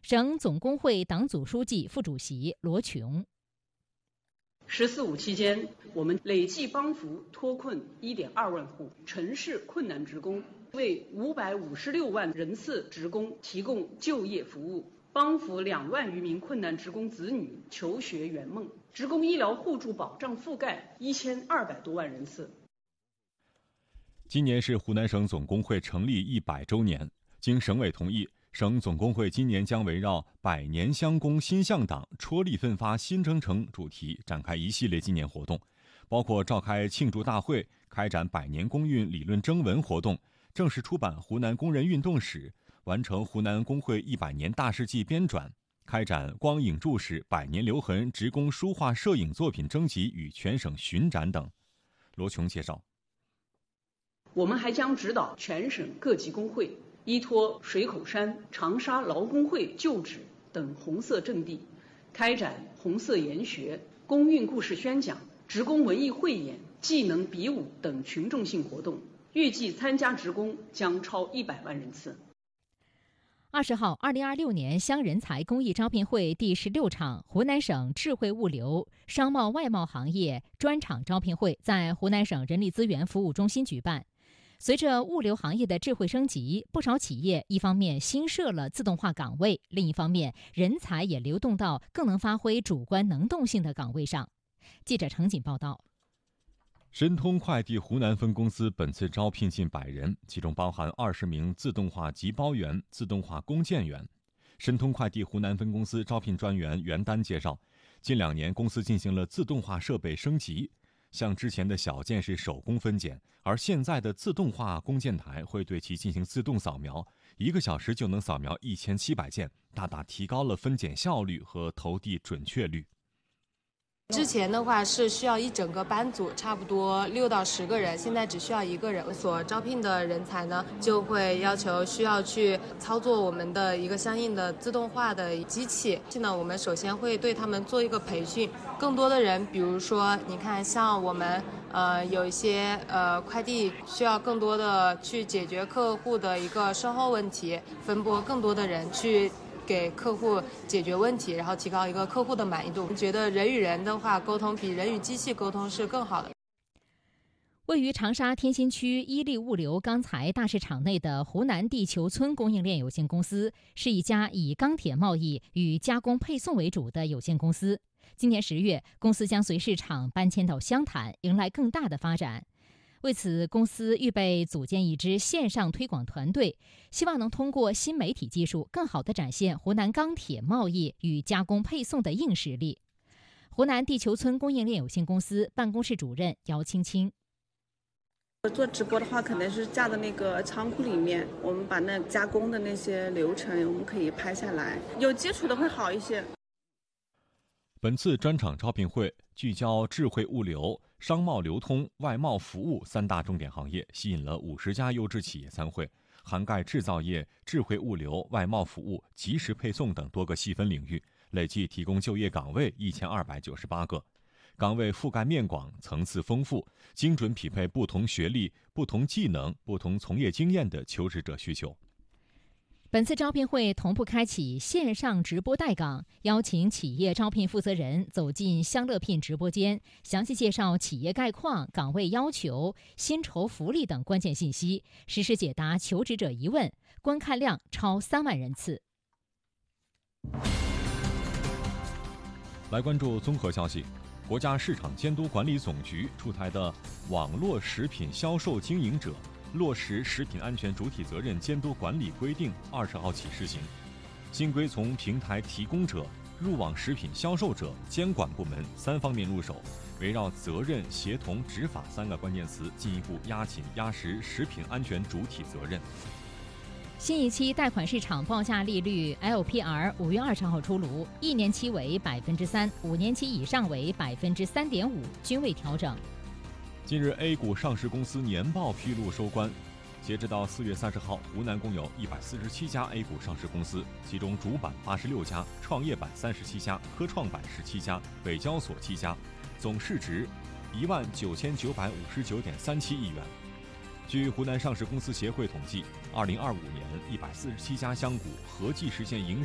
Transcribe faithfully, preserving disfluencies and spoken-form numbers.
省总工会党组书记、副主席罗琼。 十四五期间，我们累计帮扶脱困一点二万户城市困难职工，为五百五十六万人次职工提供就业服务，帮扶两万余名困难职工子女求学圆梦，职工医疗互助保障覆盖一千二百多万人次。 今年是湖南省总工会成立一百周年，经省委同意，省总工会今年将围绕百年乡工新向党、踔厉奋发新征程主题展开一系列纪念活动，包括召开庆祝大会、开展百年工运理论征文活动、正式出版湖南工人运动史、完成湖南工会一百年大事记编纂、开展光影注释百年留痕职工书画摄影作品征集与全省巡展等。罗琼介绍， 我们还将指导全省各级工会依托水口山、长沙劳工会旧址等红色阵地，开展红色研学、工运故事宣讲、职工文艺汇演、技能比武等群众性活动，预计参加职工将超一百万人次。 二十号，二零二六年乡人才公益招聘会第十六场湖南省智慧物流、商贸外贸行业专场招聘会在湖南省人力资源服务中心举办。随着物流行业的智慧升级，不少企业一方面新设了自动化岗位，另一方面人才也流动到更能发挥主观能动性的岗位上。记者程锦报道。 申通快递湖南分公司本次招聘近百人，其中包含二十名自动化集包员、自动化工件员。申通快递湖南分公司招聘专员袁丹介绍，近两年公司进行了自动化设备升级，像之前的小件是手工分拣，而现在的自动化工件台会对其进行自动扫描，一个小时就能扫描一千七百件，大大提高了分拣效率和投递准确率。 之前的话是需要一整个班组，差不多六到十个人，现在只需要一个人。所招聘的人才呢，就会要求需要去操作我们的一个相应的自动化的机器。现在我们首先会对他们做一个培训，更多的人，比如说你看，像我们呃有一些呃快递需要更多的去解决客户的一个售后问题，分拨更多的人去给客户解决问题，然后提高一个客户的满意度。我们觉得人与人的话沟通比人与机器沟通是更好的。 位于长沙天心区伊利物流钢材大市场内的湖南地球村供应链有限公司，是一家以钢铁贸易与加工配送为主的有限公司。今年十月，公司将随市场搬迁到湘潭，迎来更大的发展。为此，公司预备组建一支线上推广团队，希望能通过新媒体技术，更好地展现湖南钢铁贸易与加工配送的硬实力。湖南地球村供应链有限公司办公室主任姚青青。 做直播的话，肯定是架在那个仓库里面，我们把那加工的那些流程，我们可以拍下来，有基础的会好一些。 本次专场招聘会聚焦智慧物流、商贸流通、外贸服务三大重点行业，吸引了五十家优质企业参会，涵盖制造业、智慧物流、外贸服务、即时配送等多个细分领域，累计提供就业岗位一千二百九十八个，岗位覆盖面广、层次丰富，精准匹配不同学历、不同技能、不同从业经验的求职者需求。 本次招聘会同步开启线上直播带岗，邀请企业招聘负责人走进香乐聘直播间，详细介绍企业概况、岗位要求、薪酬福利等关键信息，实时解答求职者疑问，观看量超三万人次。 来关注综合消息，国家市场监督管理总局出台的网络食品销售经营者落实食品安全主体责任监督管理规定二十号起施行。新规从平台提供者、入网食品销售者、监管部门三方面入手，围绕责任、协同、执法三个关键词，进一步压紧压实食品安全主体责任。 新一期贷款市场报价利率 L P R 五月二十号出炉，一年期为百分之三，五年期以上为百分之三点五，均未调整。 近日 A 股上市公司年报披露收官，截止到四月三十号，湖南共有一百四十七家 A 股上市公司，其中主板八十六家，创业板三十七家，科创板十七家，北交所七家，总市值一万九千九百五十九点三七亿元。据湖南上市公司协会统计，二零二五年一百四十七家乡股合计实现营